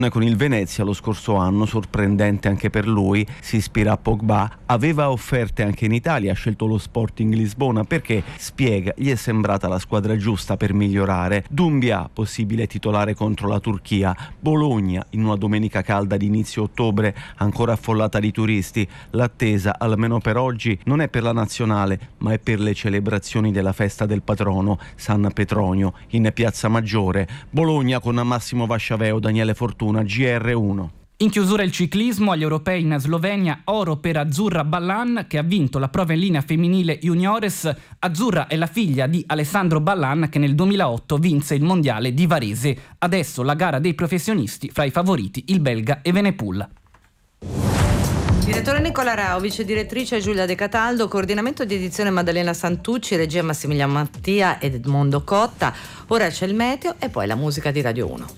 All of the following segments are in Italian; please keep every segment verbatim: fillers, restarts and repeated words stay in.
con il Venezia lo scorso anno, sorprendente anche per lui, si ispira a Pogba, aveva offerte anche in Italia, ha scelto lo Sporting Lisbona perché, spiega, gli è sembrata la squadra giusta per migliorare. Doumbia, possibile titolare contro la Turchia. Bologna, in una domenica calda di inizio ottobre, ancora affollata di turisti. L'attesa, almeno per oggi, non è per la nazionale, ma è per le celebrazioni della festa del patrono, San Petronio, in Piazza Maggiore. Bologna con Massimo Vasciaveo, Daniele Fortuna, G R uno. In chiusura il ciclismo, agli europei in Slovenia, oro per Azzurra Ballan che ha vinto la prova in linea femminile juniores. Azzurra è la figlia di Alessandro Ballan che nel duemilaotto vinse il mondiale di Varese. Adesso la gara dei professionisti, fra i favoriti il belga Evenepoel. Direttore Nicola Rao, vice direttrice Giulia De Cataldo, coordinamento di edizione Maddalena Santucci, regia Massimiliano Mattia ed Edmondo Cotta. Ora c'è il meteo e poi la musica di Radio uno.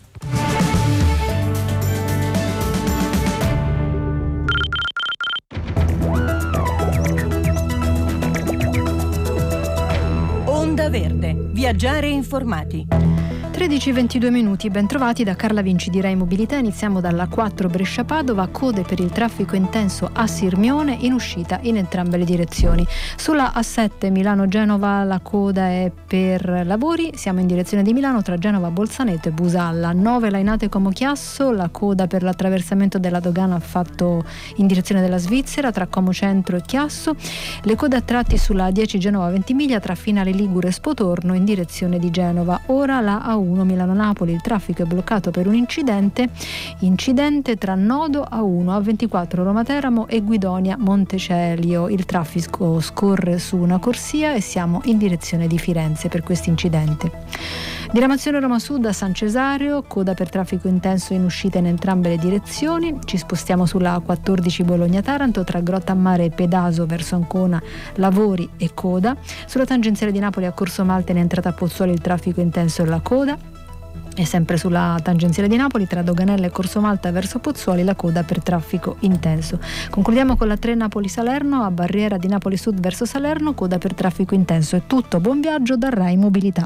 Onda Verde, viaggiare informati. tredici e ventidue minuti, ben trovati da Carla Vinci di Rai Mobilità. Iniziamo dalla quattro Brescia-Padova, code per il traffico intenso a Sirmione, in uscita in entrambe le direzioni. Sulla A sette Milano-Genova la coda è per lavori, siamo in direzione di Milano tra Genova, Bolzaneto e Busalla. nove Lainate Como Chiasso, la coda per l'attraversamento della dogana fatto in direzione della Svizzera tra Como Centro e Chiasso. Le code a tratti sulla A dieci Genova-Ventimiglia tra Finale Ligure e Spotorno in direzione di Genova. Ora la A uno Milano-Napoli, il traffico è bloccato per un incidente incidente tra Nodo A uno, A ventiquattro Roma-Teramo e Guidonia Montecelio. Il traffico scorre su una corsia e siamo in direzione di Firenze per questo incidente. Diramazione Roma Sud a San Cesareo, coda per traffico intenso in uscita in entrambe le direzioni. Ci spostiamo sulla A quattordici Bologna-Taranto tra Grottammare e Pedaso verso Ancona, lavori e coda. Sulla tangenziale di Napoli a Corso Malta in entrata a Pozzuoli il traffico intenso e la coda. E sempre sulla tangenziale di Napoli tra Doganella e Corso Malta verso Pozzuoli la coda per traffico intenso. Concludiamo con la tre Napoli-Salerno a Barriera di Napoli Sud verso Salerno, coda per traffico intenso. È tutto, buon viaggio da Rai Mobilità.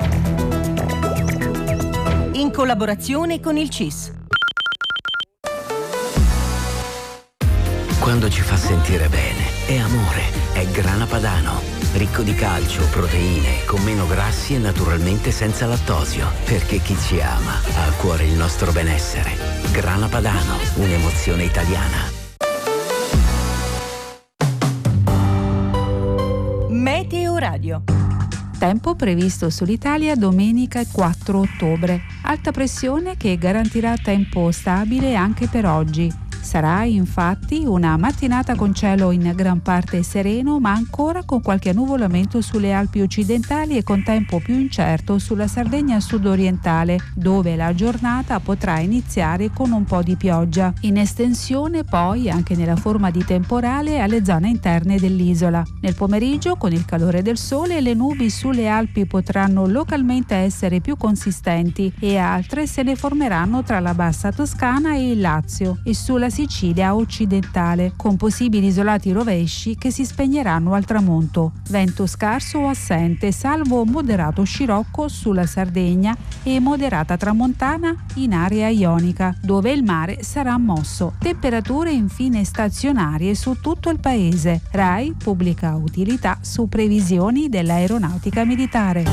In collaborazione con il C I S. Quando ci fa sentire bene è amore, è Grana Padano. Ricco di calcio, proteine, con meno grassi e naturalmente senza lattosio. Perché chi ci ama ha a cuore il nostro benessere. Grana Padano, un'emozione italiana. Meteo Radio. Tempo previsto sull'Italia domenica quattro ottobre. Alta pressione che garantirà tempo stabile anche per oggi. Sarà infatti una mattinata con cielo in gran parte sereno, ma ancora con qualche annuvolamento sulle Alpi occidentali e con tempo più incerto sulla Sardegna sudorientale, dove la giornata potrà iniziare con un po' di pioggia. In estensione poi anche nella forma di temporale alle zone interne dell'isola. Nel pomeriggio, con il calore del sole, le nubi sulle Alpi potranno localmente essere più consistenti e altre se ne formeranno tra la bassa Toscana e il Lazio e sulla Sicilia occidentale, con possibili isolati rovesci che si spegneranno al tramonto. Vento scarso o assente, salvo moderato scirocco sulla Sardegna e moderata tramontana in area ionica, dove il mare sarà mosso. Temperature infine stazionarie su tutto il paese. Rai pubblica utilità su previsioni dell'aeronautica militare.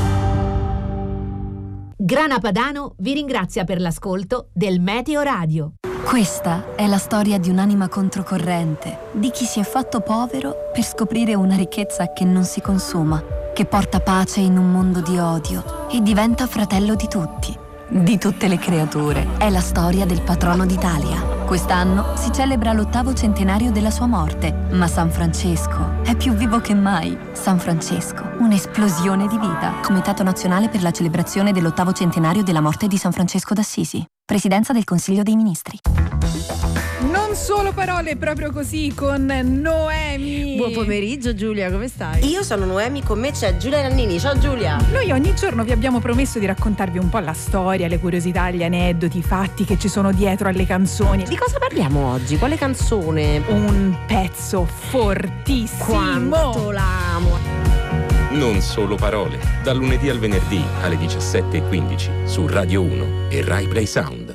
Grana Padano vi ringrazia per l'ascolto del Meteo Radio. Questa è la storia di un'anima controcorrente, di chi si è fatto povero per scoprire una ricchezza che non si consuma, che porta pace in un mondo di odio e diventa fratello di tutti, di tutte le creature. È la storia del patrono d'Italia. Quest'anno si celebra l'ottavo centenario della sua morte, ma San Francesco è più vivo che mai. San Francesco, un'esplosione di vita. Comitato Nazionale per la celebrazione dell'ottavo centenario della morte di San Francesco d'Assisi. Presidenza del Consiglio dei Ministri. Non solo parole, proprio così con Noemi. Buon pomeriggio Giulia, come stai? Io sono Noemi, con me c'è Giulia Nannini. Ciao Giulia. Noi ogni giorno vi abbiamo promesso di raccontarvi un po' la storia, le curiosità, gli aneddoti, i fatti che ci sono dietro alle canzoni. Di cosa parliamo oggi? Quale canzone? Un pezzo fortissimo. Quanto l'amo. Non solo parole, dal lunedì al venerdì alle diciassette e quindici su Radio uno e Rai Play Sound.